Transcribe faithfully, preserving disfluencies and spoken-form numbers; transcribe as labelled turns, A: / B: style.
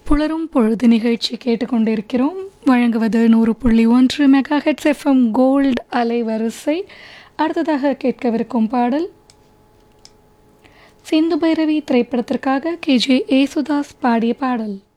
A: புலரும் பொழுது நிகழ்ச்சி கேட்டுக்கொண்டிருக்கிறோம். வழங்குவது நூறு புள்ளி ஒன்று மெகா ஹெட்ஸ் எஃப்எம் கோல்டு அலைவரிசை. அடுத்ததாக கேட்கவிருக்கும் பாடல் சிந்து பைரவி திரைப்படத்திற்காக கே ஜே ஏசுதாஸ் பாடிய பாடல்.